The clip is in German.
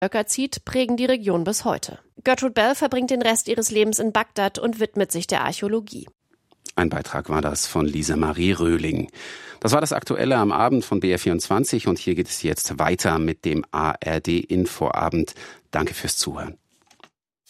Völker zieht, prägen die Region bis heute. Gertrude Bell verbringt den Rest ihres Lebens in Bagdad und widmet sich der Archäologie. Ein Beitrag war das von Lisa Marie Röhling. Das war das Aktuelle am Abend von BR24 und hier geht es jetzt weiter mit dem ARD Infoabend. Danke fürs Zuhören.